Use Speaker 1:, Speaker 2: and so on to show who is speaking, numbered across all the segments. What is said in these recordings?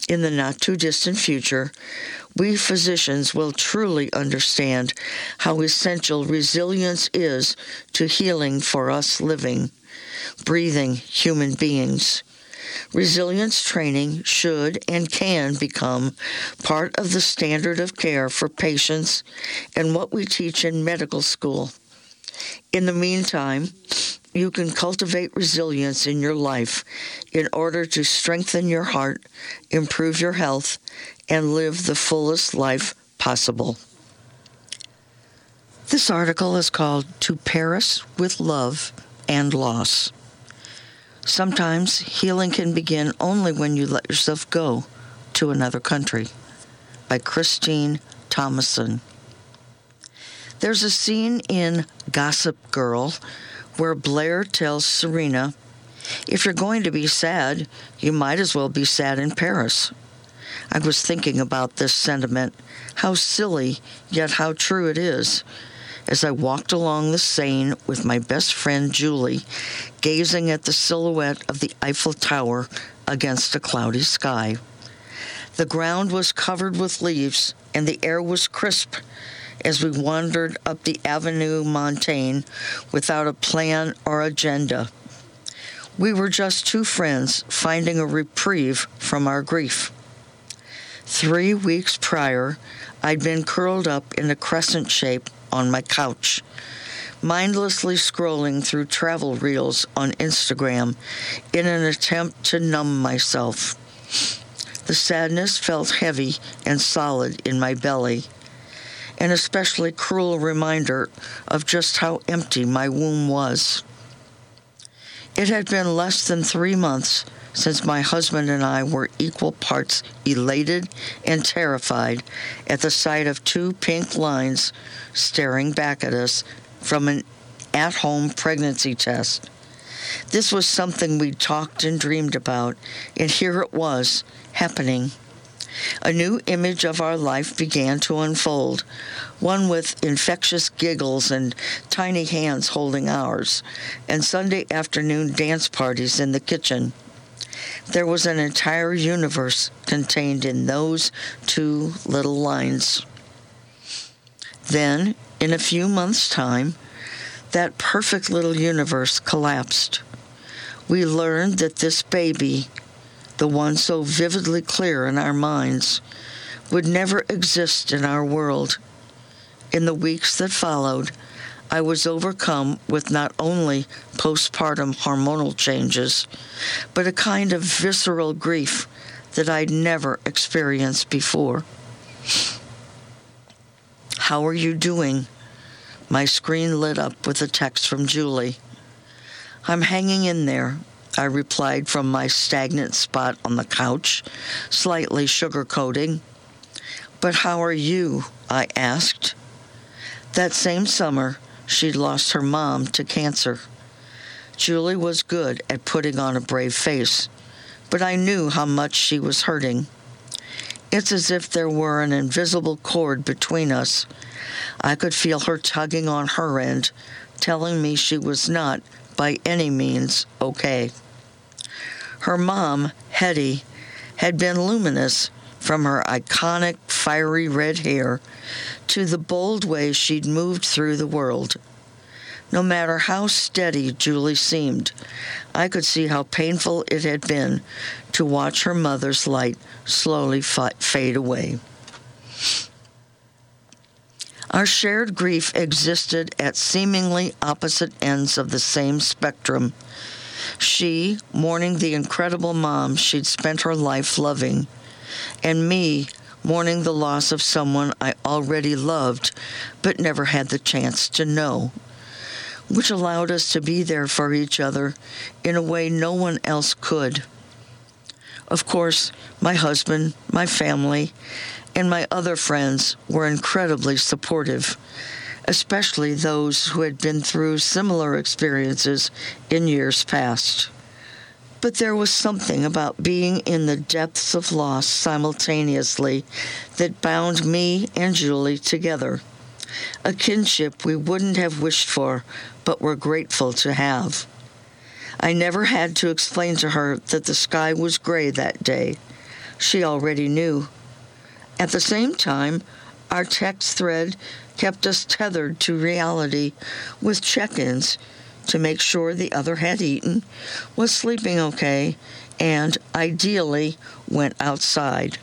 Speaker 1: In the not-too-distant future, we physicians will truly understand how essential resilience is to healing for us living, breathing human beings. Resilience training should and can become part of the standard of care for patients and what we teach in medical school. In the meantime, you can cultivate resilience in your life in order to strengthen your heart, improve your health, and live the fullest life possible. This article is called To Paris with Love and Loss. Sometimes healing can begin only when you let yourself go to another country. By Christine Thomason. There's a scene in Gossip Girl where Blair tells Serena, if you're going to be sad, you might as well be sad in Paris. I was thinking about this sentiment, how silly, yet how true it is, as I walked along the Seine with my best friend Julie, gazing at the silhouette of the Eiffel Tower against a cloudy sky. The ground was covered with leaves, and the air was crisp as we wandered up the Avenue Montaigne without a plan or agenda. We were just two friends finding a reprieve from our grief. 3 weeks prior, I'd been curled up in a crescent shape on my couch, mindlessly scrolling through travel reels on Instagram in an attempt to numb myself. The sadness felt heavy and solid in my belly, an especially cruel reminder of just how empty my womb was. It had been less than 3 months since my husband and I were equal parts elated and terrified at the sight of 2 pink lines staring back at us from an at-home pregnancy test. This was something we'd talked and dreamed about, and here it was, happening. A new image of our life began to unfold, one with infectious giggles and tiny hands holding ours, and Sunday afternoon dance parties in the kitchen. There was an entire universe contained in those 2 little lines. Then, in a few months' time, that perfect little universe collapsed. We learned that this baby, the one so vividly clear in our minds, would never exist in our world. In the weeks that followed, I was overcome with not only postpartum hormonal changes, but a kind of visceral grief that I'd never experienced before. How are you doing? My screen lit up with a text from Julie. I'm hanging in there, I replied from my stagnant spot on the couch, slightly sugarcoating. But how are you? I asked. That same summer, she'd lost her mom to cancer. Julie was good at putting on a brave face, but I knew how much she was hurting. It's as if there were an invisible cord between us. I could feel her tugging on her end, telling me she was not, by any means, okay. Her mom, Hetty, had been luminous, from her iconic fiery red hair to the bold way she'd moved through the world. No matter how steady Julie seemed, I could see how painful it had been to watch her mother's light slowly fade away. Our shared grief existed at seemingly opposite ends of the same spectrum. She, mourning the incredible mom she'd spent her life loving, and me, mourning the loss of someone I already loved but never had the chance to know, which allowed us to be there for each other in a way no one else could. Of course, my husband, my family, and my other friends were incredibly supportive, especially those who had been through similar experiences in years past. But there was something about being in the depths of loss simultaneously that bound me and Julie together, a kinship we wouldn't have wished for, but were grateful to have. I never had to explain to her that the sky was gray that day. She already knew. At the same time, our text thread kept us tethered to reality with check-ins to make sure the other had eaten, was sleeping okay, and ideally went outside.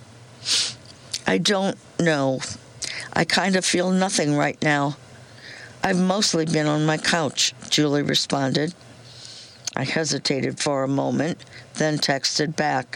Speaker 1: I don't know. I kind of feel nothing right now. I've mostly been on my couch, Julie responded. I hesitated for a moment, then texted back.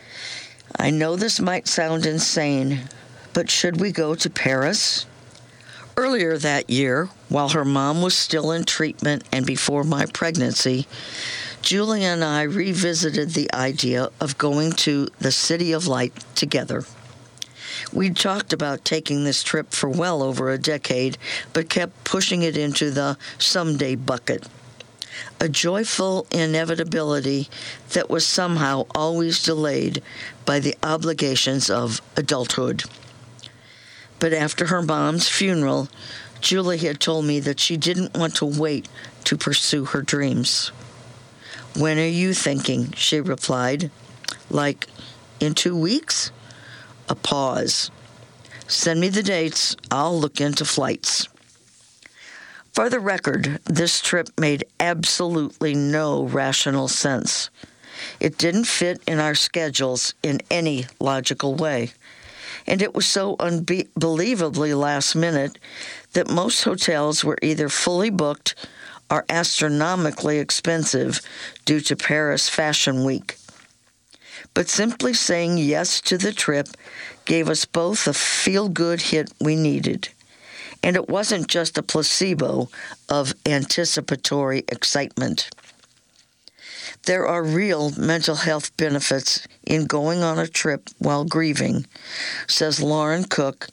Speaker 1: I know this might sound insane, but should we go to Paris? Earlier that year, while her mom was still in treatment and before my pregnancy, Julie and I revisited the idea of going to the City of Light together. We'd talked about taking this trip for well over a decade, but kept pushing it into the someday bucket. A joyful inevitability that was somehow always delayed by the obligations of adulthood. But after her mom's funeral, Julie had told me that she didn't want to wait to pursue her dreams. When are you thinking? She replied. Like, in 2 weeks? A pause. Send me the dates. I'll look into flights. For the record, this trip made absolutely no rational sense. It didn't fit in our schedules in any logical way. And it was so unbelievably last minute that most hotels were either fully booked or astronomically expensive due to Paris Fashion Week. But simply saying yes to the trip gave us both the feel-good hit we needed. And it wasn't just a placebo of anticipatory excitement. There are real mental health benefits in going on a trip while grieving, says Lauren Cook,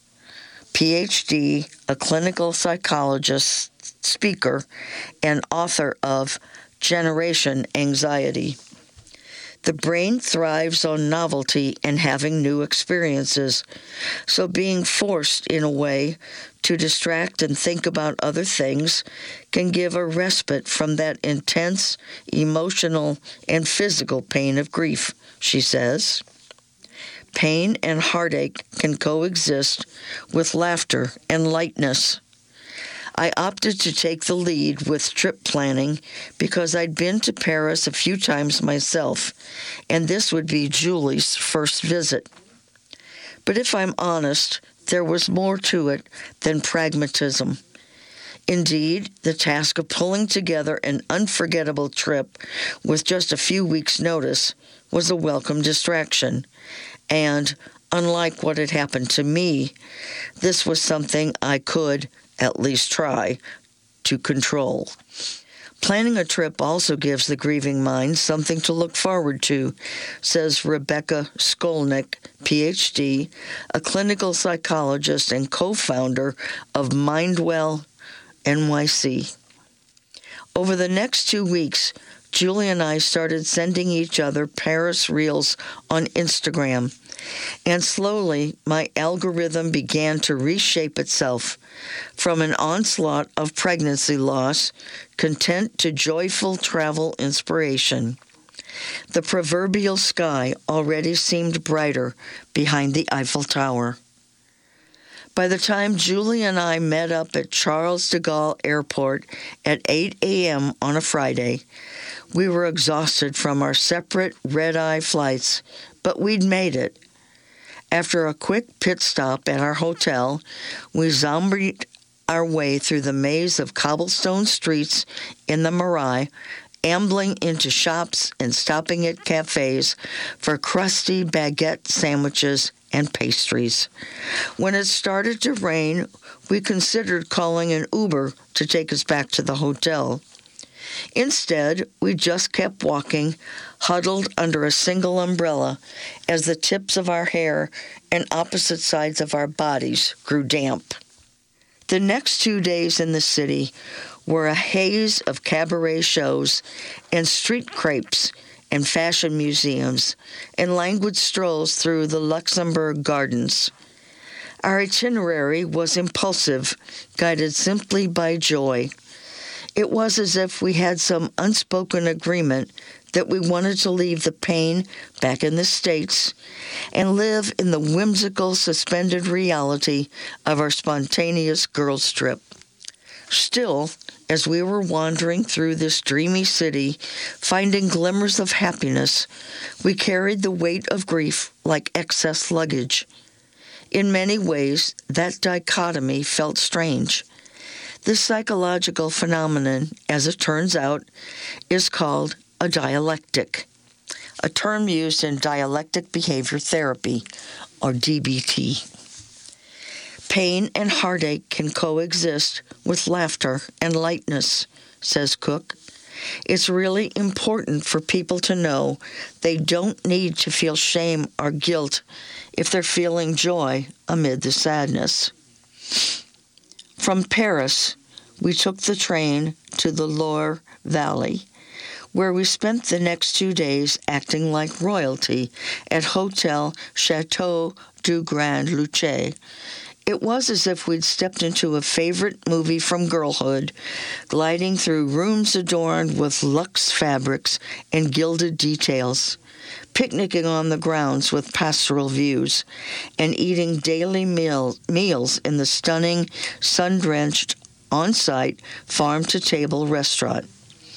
Speaker 1: PhD, a clinical psychologist, speaker, and author of Generation Anxiety. The brain thrives on novelty and having new experiences, so being forced, in a way, to distract and think about other things can give a respite from that intense emotional and physical pain of grief, she says. Pain and heartache can coexist with laughter and lightness. I opted to take the lead with trip planning because I'd been to Paris a few times myself, and this would be Julie's first visit. But if I'm honest, there was more to it than pragmatism. Indeed, the task of pulling together an unforgettable trip with just a few weeks' notice was a welcome distraction. And, unlike what had happened to me, this was something I could, at least try, to control. Planning a trip also gives the grieving mind something to look forward to, says Rebecca Skolnick, PhD, a clinical psychologist and co-founder of Mindwell NYC. Over the next 2 weeks, Julie and I started sending each other Paris reels on Instagram, and slowly my algorithm began to reshape itself from an onslaught of pregnancy loss, content to joyful travel inspiration. The proverbial sky already seemed brighter behind the Eiffel Tower. By the time Julie and I met up at Charles de Gaulle Airport at 8 a.m. on a Friday, we were exhausted from our separate red-eye flights, but we'd made it. After a quick pit stop at our hotel, we zombied our way through the maze of cobblestone streets in the Marais, ambling into shops and stopping at cafes for crusty baguette sandwiches and pastries. When it started to rain, we considered calling an Uber to take us back to the hotel. Instead, we just kept walking, huddled under a single umbrella, as the tips of our hair and opposite sides of our bodies grew damp. The next 2 days in the city were a haze of cabaret shows and street crepes and fashion museums and languid strolls through the Luxembourg Gardens. Our itinerary was impulsive, guided simply by joy. It was as if we had some unspoken agreement that we wanted to leave the pain back in the States and live in the whimsical, suspended reality of our spontaneous girls' trip. Still, as we were wandering through this dreamy city, finding glimmers of happiness, we carried the weight of grief like excess luggage. In many ways, that dichotomy felt strange. This psychological phenomenon, as it turns out, is called a dialectic, a term used in dialectic behavior therapy, or DBT. Pain and heartache can coexist with laughter and lightness, says Cook. It's really important for people to know they don't need to feel shame or guilt if they're feeling joy amid the sadness. From Paris, we took the train to the Loire Valley, where we spent the next 2 days acting like royalty at Hotel Chateau du Grand Luce. It was as if we'd stepped into a favorite movie from girlhood, gliding through rooms adorned with luxe fabrics and gilded details, picnicking on the grounds with pastoral views, and eating daily meals in the stunning, sun-drenched, on-site, farm-to-table restaurant.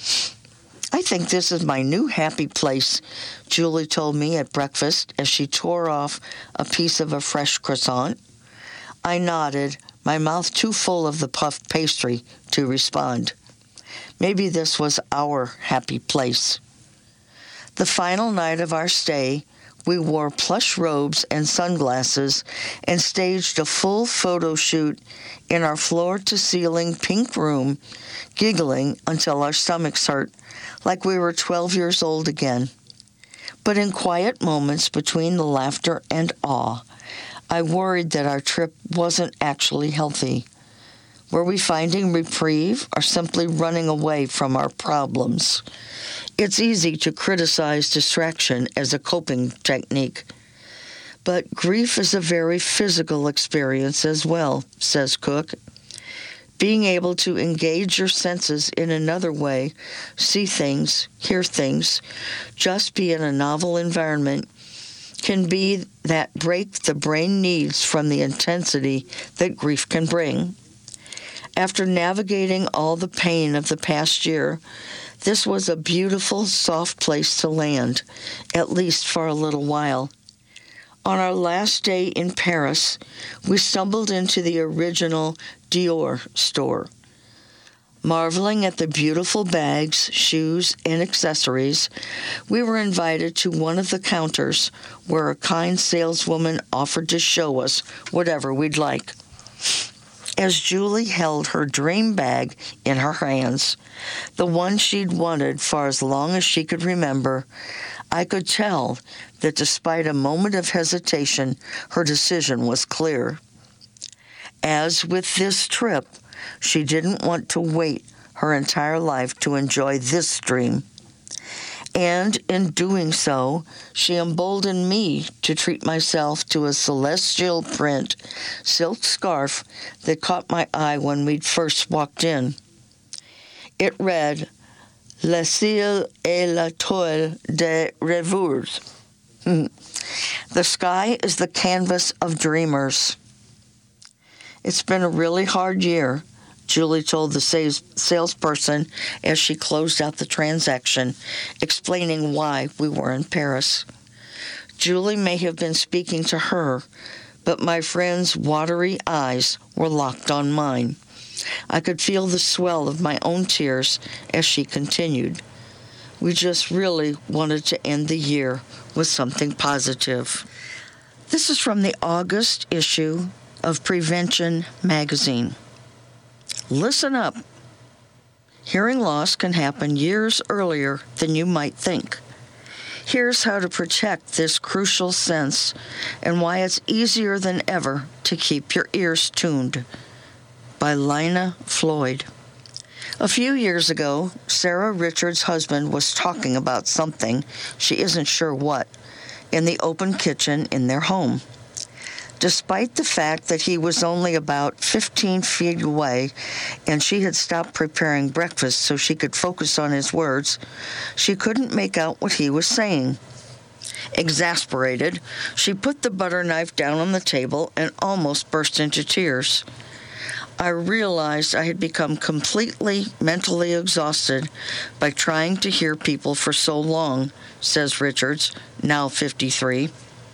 Speaker 1: "I think this is my new happy place," Julie told me at breakfast as she tore off a piece of a fresh croissant. I nodded, my mouth too full of the puffed pastry to respond. Maybe this was our happy place. The final night of our stay, we wore plush robes and sunglasses and staged a full photo shoot in our floor-to-ceiling pink room, giggling until our stomachs hurt, like we were 12 years old again. But in quiet moments between the laughter and awe, I worried that our trip wasn't actually healthy. Were we finding reprieve or simply running away from our problems? It's easy to criticize distraction as a coping technique, but grief is a very physical experience as well, says Cook. Being able to engage your senses in another way, see things, hear things, just be in a novel environment, can be that break the brain needs from the intensity that grief can bring. After navigating all the pain of the past year, this was a beautiful, soft place to land, at least for a little while. On our last day in Paris, we stumbled into the original Dior store. Marveling at the beautiful bags, shoes, and accessories, we were invited to one of the counters where a kind saleswoman offered to show us whatever we'd like. As Julie held her dream bag in her hands, the one she'd wanted for as long as she could remember, I could tell that despite a moment of hesitation, her decision was clear. As with this trip, she didn't want to wait her entire life to enjoy this dream. And in doing so, she emboldened me to treat myself to a celestial print silk scarf that caught my eye when we'd first walked in. It read, "Le ciel est la toile des rêveurs." The sky is the canvas of dreamers. It's been a really hard year, Julie told the salesperson as she closed out the transaction, explaining why we were in Paris. Julie may have been speaking to her, but my friend's watery eyes were locked on mine. I could feel the swell of my own tears as she continued. We just really wanted to end the year with something positive. This is from the August issue of Prevention magazine. Listen up. Hearing loss can happen years earlier than you might think. Here's how to protect this crucial sense and why it's easier than ever to keep your ears tuned. By Lina Floyd. A few years ago, Sarah Richards' husband was talking about something, she isn't sure what, in the open kitchen in their home. Despite the fact that he was only about 15 feet away and she had stopped preparing breakfast so she could focus on his words, she couldn't make out what he was saying. Exasperated, she put the butter knife down on the table and almost burst into tears. I realized I had become completely mentally exhausted by trying to hear people for so long, says Richards, now 53.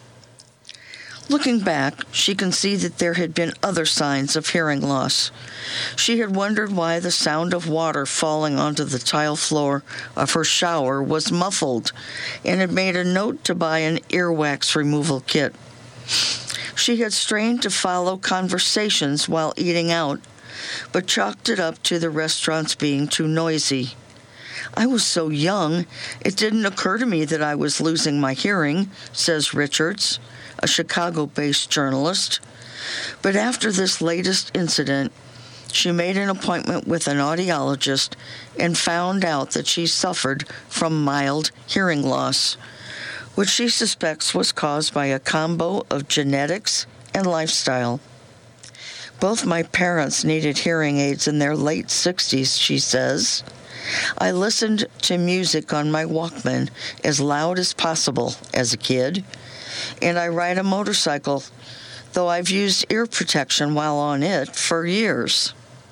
Speaker 1: Looking back, she can see that there had been other signs of hearing loss. She had wondered why the sound of water falling onto the tile floor of her shower was muffled, and had made a note to buy an earwax removal kit. She had strained to follow conversations while eating out, but chalked it up to the restaurants being too noisy. I was so young, it didn't occur to me that I was losing my hearing, says Richards, a Chicago-based journalist. But after this latest incident, she made an appointment with an audiologist and found out that she suffered from mild hearing loss, which she suspects was caused by a combo of genetics and lifestyle. Both my parents needed hearing aids in their late 60s, she says. I listened to music on my Walkman as loud as possible as a kid, and I ride a motorcycle, though I've used ear protection while on it for years.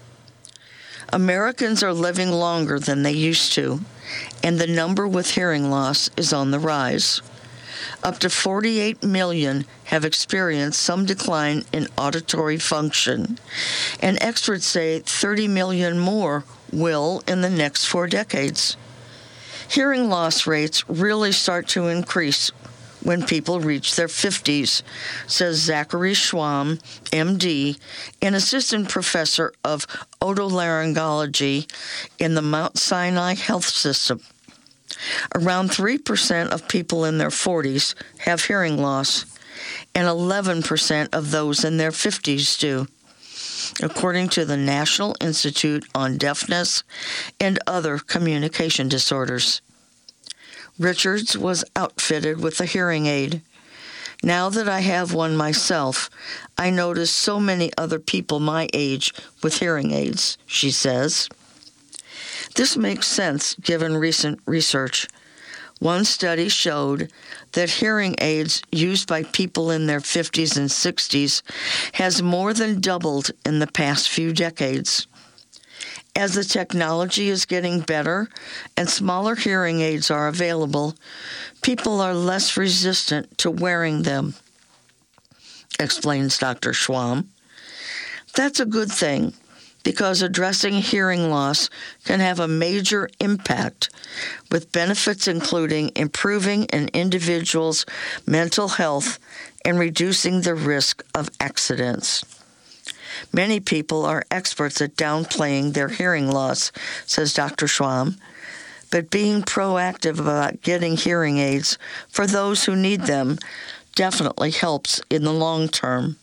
Speaker 1: Americans are living longer than they used to, and the number with hearing loss is on the rise. Up to 48 million have experienced some decline in auditory function, and experts say 30 million more will in the next 4 decades. Hearing loss rates really start to increase when people reach their 50s, says Zachary Schwam, MD, an assistant professor of otolaryngology in the Mount Sinai Health System. Around 3% of people in their 40s have hearing loss, and 11% of those in their 50s do, according to the National Institute on Deafness and Other Communication Disorders. Richards was outfitted with a hearing aid. Now that I have one myself, I notice so many other people my age with hearing aids, she says. This makes sense given recent research. One study showed that hearing aids used by people in their 50s and 60s has more than doubled in the past few decades. As the technology is getting better and smaller hearing aids are available, people are less resistant to wearing them, explains Dr. Schwam. That's a good thing, because addressing hearing loss can have a major impact, with benefits including improving an individual's mental health and reducing the risk of accidents. Many people are experts at downplaying their hearing loss, says Dr. Schwam, but being proactive about getting hearing aids for those who need them definitely helps in the long term.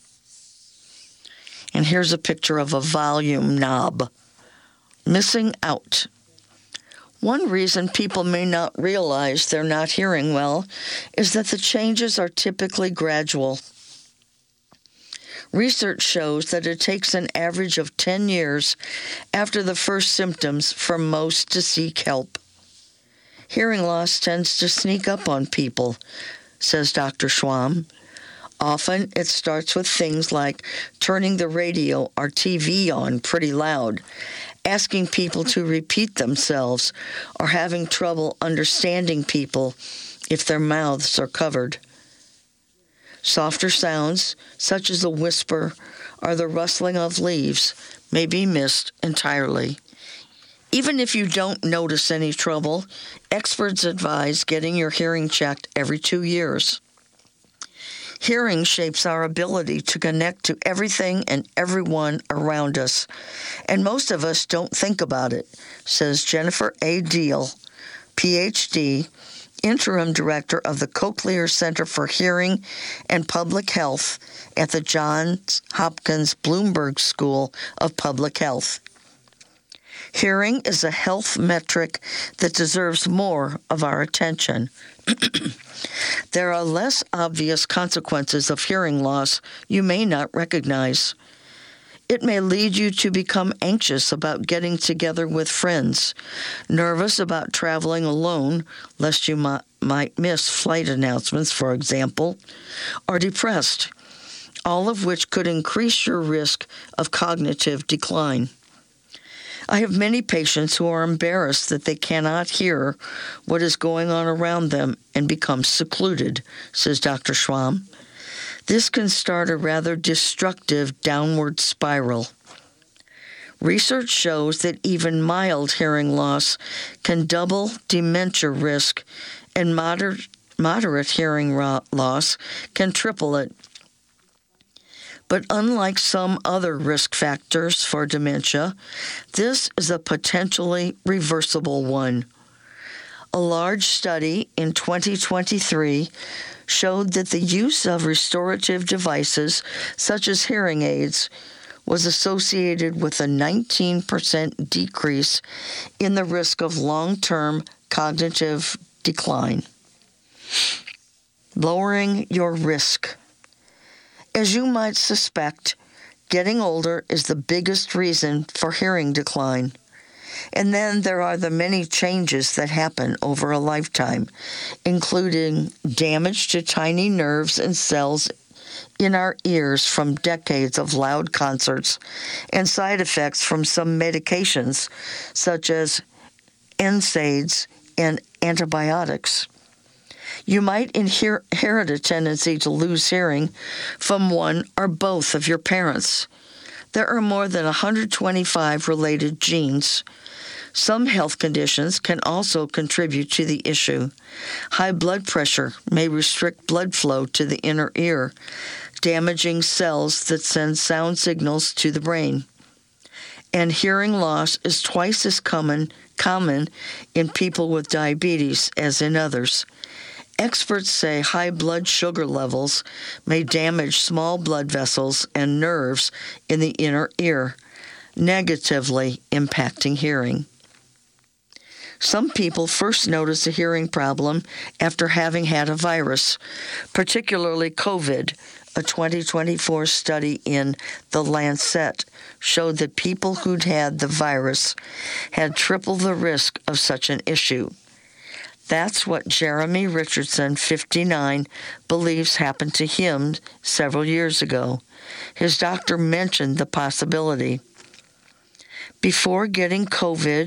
Speaker 1: And here's a picture of a volume knob. Missing out. One reason people may not realize they're not hearing well is that the changes are typically gradual. Research shows that it takes an average of 10 years after the first symptoms for most to seek help. Hearing loss tends to sneak up on people, says Dr. Schwam. Often it starts with things like turning the radio or TV on pretty loud, asking people to repeat themselves, or having trouble understanding people if their mouths are covered. Softer sounds, such as a whisper or the rustling of leaves, may be missed entirely. Even if you don't notice any trouble, experts advise getting your hearing checked every 2 years. Hearing shapes our ability to connect to everything and everyone around us, and most of us don't think about it, says Jennifer A. Deal, Ph.D., Interim Director of the Cochlear Center for Hearing and Public Health at the Johns Hopkins Bloomberg School of Public Health. Hearing is a health metric that deserves more of our attention. There are less obvious consequences of hearing loss you may not recognize. It may lead you to become anxious about getting together with friends, nervous about traveling alone, lest you might miss flight announcements, for example, or depressed, all of which could increase your risk of cognitive decline. I have many patients who are embarrassed that they cannot hear what is going on around them and become secluded, says Dr. Schwam. This can start a rather destructive downward spiral. Research shows that even mild hearing loss can double dementia risk, and moderate hearing loss can triple it. But unlike some other risk factors for dementia, this is a potentially reversible one. A large study in 2023 showed that the use of restorative devices, such as hearing aids, was associated with a 19% decrease in the risk of long-term cognitive decline. Lowering your risk. As you might suspect, getting older is the biggest reason for hearing decline. And then there are the many changes that happen over a lifetime, including damage to tiny nerves and cells in our ears from decades of loud concerts and side effects from some medications, such as NSAIDs and antibiotics. You might inherit a tendency to lose hearing from one or both of your parents. There are more than 125 related genes. Some health conditions can also contribute to the issue. High blood pressure may restrict blood flow to the inner ear, damaging cells that send sound signals to the brain. And hearing loss is twice as common in people with diabetes as in others. Experts say high blood sugar levels may damage small blood vessels and nerves in the inner ear, negatively impacting hearing. Some people first notice a hearing problem after having had a virus, particularly COVID. A 2024 study in The Lancet showed that people who'd had the virus had triple the risk of such an issue. That's what Jeremy Richardson, 59, believes happened to him several years ago. His doctor mentioned the possibility. Before getting COVID